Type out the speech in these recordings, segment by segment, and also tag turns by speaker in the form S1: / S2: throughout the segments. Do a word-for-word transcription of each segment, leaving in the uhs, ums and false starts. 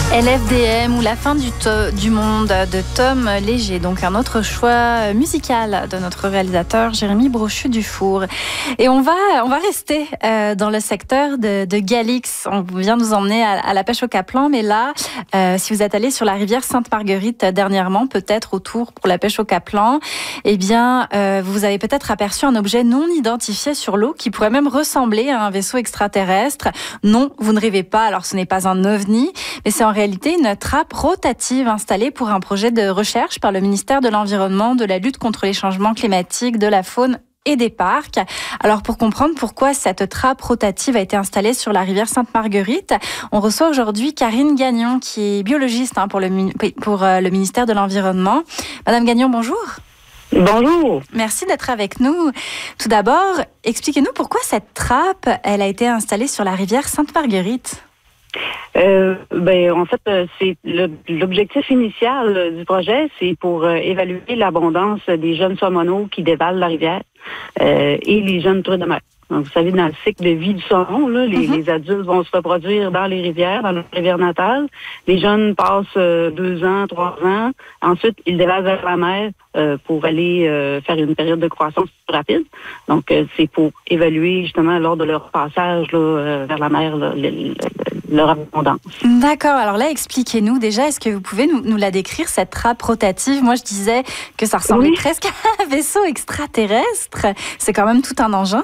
S1: L F D M ou La fin du, to- du monde de Tom Léger, donc un autre choix musical de notre réalisateur Jérémy Brochu-Dufour. Et on va, on va rester euh, dans le secteur de, de Galix. On vient nous emmener à, à la pêche au Caplan, mais là, euh, si vous êtes allé sur la rivière Sainte-Marguerite dernièrement, peut-être autour pour la pêche au Caplan, eh bien, euh, vous avez peut-être aperçu un objet non identifié sur l'eau qui pourrait même ressembler à un vaisseau extraterrestre. Non, vous ne rêvez pas, alors ce n'est pas un ovni, mais c'est en réalité une trappe rotative installée pour un projet de recherche par le ministère de l'Environnement, de la lutte contre les changements climatiques, de la faune et des parcs. Alors pour comprendre pourquoi cette trappe rotative a été installée sur la rivière Sainte-Marguerite, on reçoit aujourd'hui Karine Gagnon qui est biologiste hein, pour, le, pour euh, le ministère de l'Environnement. Madame Gagnon, bonjour.
S2: Bonjour.
S1: Merci d'être avec nous. Tout d'abord, expliquez-nous pourquoi cette trappe elle a été installée sur la rivière Sainte-Marguerite.
S2: Euh, ben, en fait, c'est le, l'objectif initial du projet, c'est pour euh, évaluer l'abondance des jeunes saumonaux qui dévalent la rivière euh, et les jeunes truites de mer. Donc, vous savez, dans le cycle de vie du saumon, là, les, mm-hmm. les adultes vont se reproduire dans les rivières, dans leur rivière natale. Les jeunes passent euh, deux ans, trois ans. Ensuite, ils dévalent vers la mer euh, pour aller euh, faire une période de croissance plus rapide. Donc, euh, c'est pour évaluer justement lors de leur passage là, euh, vers la mer là, le, le, leur abondance.
S1: D'accord. Alors là, expliquez-nous déjà, est-ce que vous pouvez nous, nous la décrire, cette trappe rotative? Moi, je disais que ça ressemblait oui. presque à un vaisseau extraterrestre. C'est quand même tout un engin.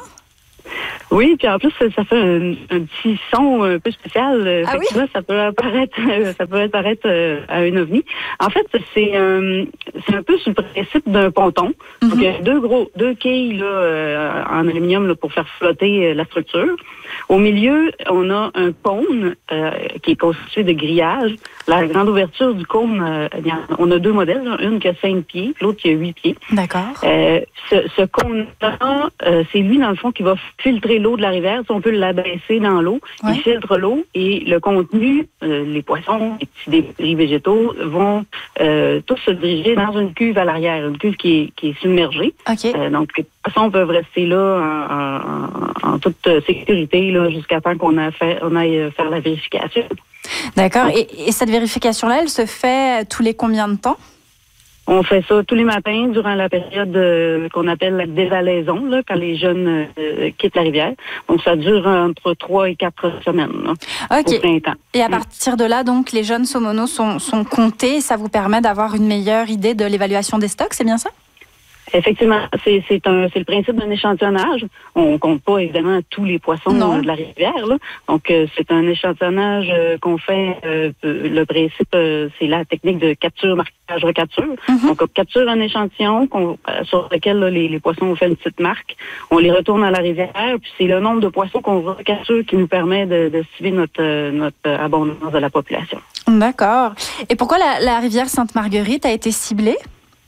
S2: Oui, puis en plus, ça fait un, un petit son un peu spécial.
S1: Ah oui?
S2: Ça peut apparaître, ça peut apparaître à un ovni. En fait, c'est un, c'est un peu sur le principe d'un ponton. Mm-hmm. Donc, il y a deux gros, deux quilles là, en aluminium là, pour faire flotter la structure. Au milieu, on a un cône euh, qui est constitué de grillage. La grande ouverture du cône, euh, on a deux modèles, là, une qui a cinq pieds, l'autre qui a huit pieds.
S1: D'accord.
S2: Euh, ce, ce cône-là, euh, c'est lui, dans le fond, qui va filtrer l'eau de la rivière. Si on peut l'abaisser dans l'eau, ouais. il filtre l'eau et le contenu, euh, les poissons, les petits débris végétaux vont euh, tous se diriger dans une cuve à l'arrière, une cuve qui est, qui est submergée.
S1: Okay.
S2: Euh, donc, les poissons peuvent rester là en, en, en toute sécurité là, jusqu'à temps qu'on a fait, on aille faire la vérification.
S1: D'accord. Et, et cette vérification-là, elle se fait tous les combien de temps?
S2: On fait ça tous les matins durant la période euh, qu'on appelle la dévalaison, là, quand les jeunes euh, quittent la rivière. Donc, ça dure entre trois et quatre semaines là,
S1: okay.
S2: au printemps.
S1: Et à partir de là, donc, les jeunes saumonaux sont, sont comptés et ça vous permet d'avoir une meilleure idée de l'évaluation des stocks, c'est bien ça?
S2: Effectivement, c'est, c'est, un, c'est le principe d'un échantillonnage. On compte pas, évidemment, tous les poissons non. de la rivière. Là. Donc, euh, c'est un échantillonnage euh, qu'on fait. Euh, le principe, euh, c'est la technique de capture, marquage, recapture. Mm-hmm. Donc, on capture un échantillon qu'on, euh, sur lequel là, les, les poissons ont fait une petite marque. On les retourne à la rivière. Puis, c'est le nombre de poissons qu'on recapture qui nous permet de, de cibler notre, euh, notre abondance de la population.
S1: D'accord. Et pourquoi la, la rivière Sainte-Marguerite a été ciblée?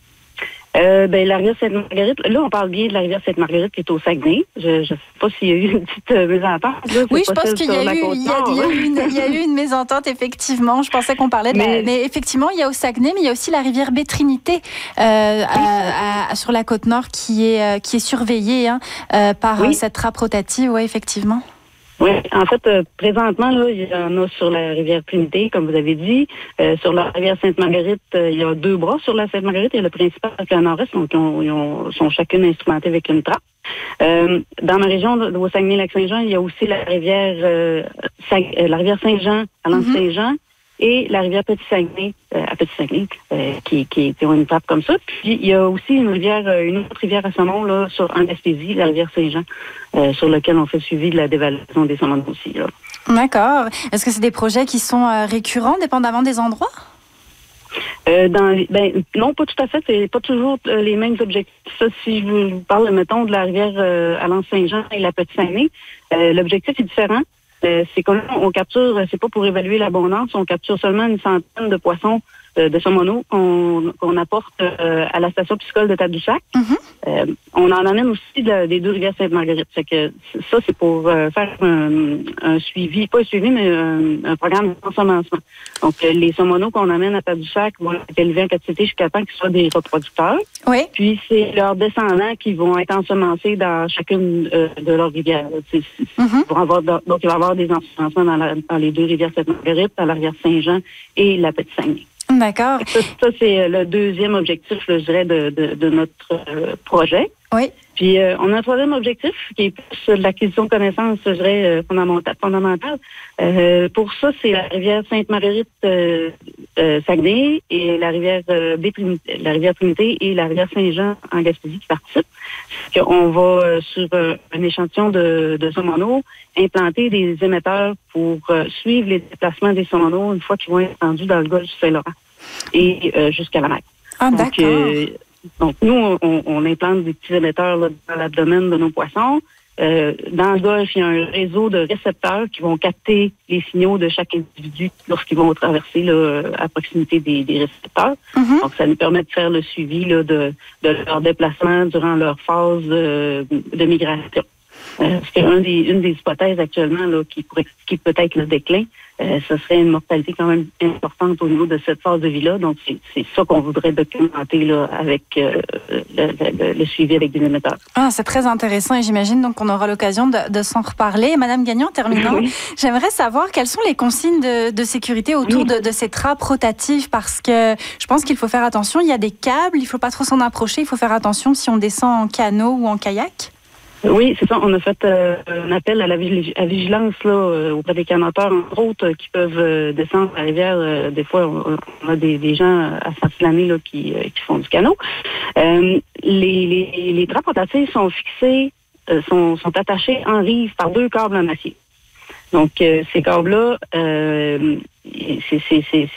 S2: Euh, ben, la rivière Sainte-Marguerite, là, on parle bien de la rivière Sainte-Marguerite qui est au Saguenay. Je ne sais pas s'il y a eu une petite euh, mésentente. Là.
S1: Oui, je pense qu'il y a, eu, il, y a, il, y a eu une, il y a eu une mésentente, effectivement. Je pensais qu'on parlait de mais, la... Mais effectivement, il y a au Saguenay, mais il y a aussi la rivière Baie-Trinité euh, à, à, sur la côte nord qui est, euh, qui est surveillée hein, euh, par oui. cette trappe rotative. Oui, effectivement.
S2: Oui, en fait, euh, présentement, là, il y en a sur la rivière Trinité, comme vous avez dit. Euh, sur la rivière Sainte-Marguerite, euh, il y a deux bras sur la Sainte-Marguerite. Il y a le principal et le nord-est, donc ils, ont, ils ont, sont chacune instrumentées avec une trappe. Euh, dans ma région, au Saguenay-Lac-Saint-Jean, il y a aussi la rivière euh, Saint, euh, la rivière Saint-Jean à l'Anse-Saint-Jean. Mm-hmm. Et la rivière Petit-Saguenay, euh, à Petit-Saguenay, euh, qui, qui, qui ont une trappe comme ça. Puis, il y a aussi une rivière, une autre rivière à saumon, là, sur, en Gaspésie, la rivière Saint-Jean, euh, sur laquelle on fait le suivi de la dévalisation des saumons aussi, là.
S1: D'accord. Est-ce que c'est des projets qui sont euh, récurrents, dépendamment des endroits?
S2: Euh, dans, ben, non, pas tout à fait. C'est pas toujours euh, les mêmes objectifs. Ça, si je vous parle, mettons, de la rivière euh, à l'Anse-Saint-Jean et la Petit-Saguenay, euh, l'objectif est différent. Euh, c'est qu'on on capture, c'est pas pour évaluer l'abondance, on capture seulement une centaine de poissons de saumono qu'on, qu'on apporte euh, à la station piscicole de Tadoussac. Mm-hmm. Euh, on en amène aussi de, des deux rivières Sainte-Marguerite. Fait que ça, c'est pour euh, faire un, un suivi, pas un suivi, mais un, un programme de consommation. Donc, euh, les saumonos qu'on amène à Tadoussac vont être élevés en captivité jusqu'à temps qu'ils soient des reproducteurs.
S1: Oui.
S2: Puis, c'est leurs descendants qui vont être ensemencés dans chacune euh, de leurs rivières. C'est, c'est, mm-hmm. ils vont avoir, donc, il va y avoir des ensemencements dans, la, dans les deux rivières Sainte-Marguerite, dans la rivière Saint-Jean et la Petite-Saguenay.
S1: D'accord.
S2: Ça, ça, c'est le deuxième objectif, je dirais, de, de, de notre euh, projet.
S1: Oui.
S2: Puis, euh, on a un troisième objectif qui est plus de l'acquisition de connaissances, je dirais, euh, fondamentale. fondamentale. Euh, pour ça, c'est la rivière Sainte-Marguerite euh, euh, Saguenay et la rivière euh, Baie-Trinité, la rivière Trinité et la rivière Saint-Jean en Gaspésie qui participent. C'est qu'on va, euh, sur euh, un échantillon de, de saumonos, implanter des émetteurs pour euh, suivre les déplacements des saumonos une fois qu'ils vont être rendus dans le golfe du Saint-Laurent et euh, jusqu'à la mer.
S1: Ah,
S2: donc,
S1: d'accord.
S2: Euh, donc, nous, on, on implante des petits émetteurs là, dans l'abdomen de nos poissons. Euh, dans le golfe, il y a un réseau de récepteurs qui vont capter les signaux de chaque individu lorsqu'ils vont traverser là, à proximité des, des récepteurs. Mm-hmm. Donc, ça nous permet de faire le suivi là, de, de leur déplacement durant leur phase euh, de migration. Euh, parce qu'une des, une des hypothèses actuellement là, qui pourrait expliquer peut-être le déclin, euh, ce serait une mortalité quand même importante au niveau de cette phase de vie-là. Donc, c'est, c'est ça qu'on voudrait documenter là, avec euh, le, le, le suivi avec des émetteurs.
S1: Ah, c'est très intéressant et j'imagine donc qu'on aura l'occasion de, de s'en reparler. Madame Gagnon, en terminant, oui. J'aimerais savoir quelles sont les consignes de, de sécurité autour oui. de, de ces trappes rotatives parce que je pense qu'il faut faire attention. Il y a des câbles, il ne faut pas trop s'en approcher. Il faut faire attention si on descend en canot ou en kayak.
S2: Oui, c'est ça. On a fait euh, un appel à la vigil- à vigilance là, euh, auprès des canoteurs, entre autres, euh, qui peuvent euh, descendre la rivière. Euh, des fois, on, on a des, des gens à sortir de l'année là, qui, euh, qui font du canot. Euh, les, les, les trappes rotatives sont fixées, euh, sont, sont attachées en rive par deux câbles en acier. Donc, euh, ces câbles-là, euh, c'est, c'est, c'est,